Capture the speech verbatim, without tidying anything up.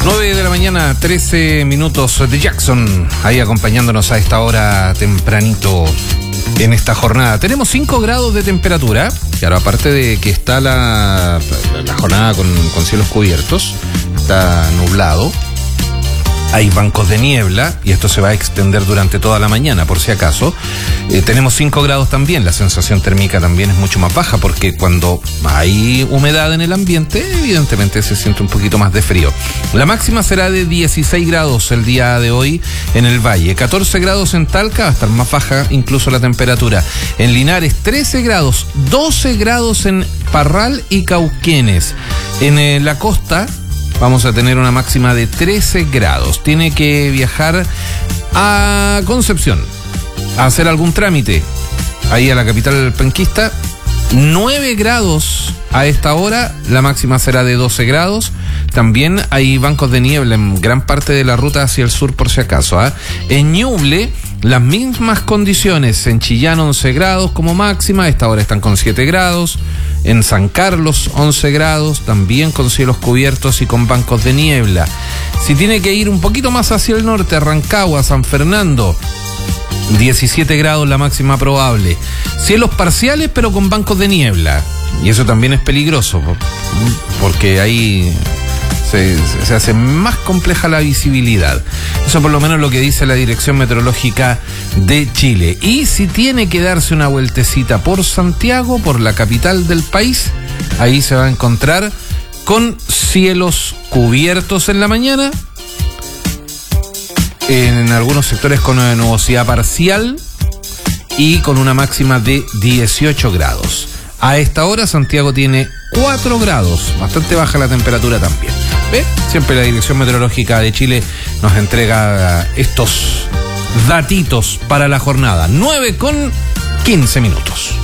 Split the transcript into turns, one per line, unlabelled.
nueve de la mañana, trece minutos de Jackson, ahí acompañándonos a esta hora tempranito en esta jornada. Tenemos cinco grados de temperatura, claro, aparte de que está la, la jornada con, con cielos cubiertos, está nublado. Hay bancos de niebla y esto se va a extender durante toda la mañana, por si acaso. Eh, tenemos cinco grados también, la sensación térmica también es mucho más baja porque cuando hay humedad en el ambiente, evidentemente se siente un poquito más de frío. La máxima será de dieciséis grados el día de hoy en el Valle, catorce grados en Talca, va a estar más baja incluso la temperatura. En Linares, trece grados, doce grados en Parral y Cauquenes. En eh, la costa vamos a tener una máxima de trece grados. Tiene que viajar a Concepción a hacer algún trámite ahí a la capital penquista. nueve grados a esta hora, la máxima será de doce grados. También hay bancos de niebla en gran parte de la ruta hacia el sur, por si acaso, ¿eh? En Ñuble, las mismas condiciones. En Chillán, once grados como máxima, a esta hora están con siete grados. En San Carlos, once grados, también con cielos cubiertos y con bancos de niebla. Si tiene que ir un poquito más hacia el norte, a Rancagua, San Fernando, diecisiete grados la máxima probable. Cielos parciales pero con bancos de niebla. Y eso también es peligroso, porque ahí se, se hace más compleja la visibilidad. Eso por lo menos lo que dice la Dirección Meteorológica de Chile. Y si tiene que darse una vueltecita por Santiago, por la capital del país, ahí se va a encontrar con cielos cubiertos en la mañana, en algunos sectores con una nubosidad parcial y con una máxima de dieciocho grados. A esta hora Santiago tiene cuatro grados, bastante baja la temperatura también. ¿Ve? Siempre la Dirección Meteorológica de Chile nos entrega estos datitos para la jornada. nueve con quince minutos.